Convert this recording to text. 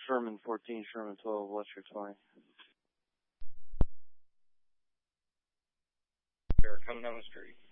Sherman 14, Sherman 12, Western 20. They're coming down the street.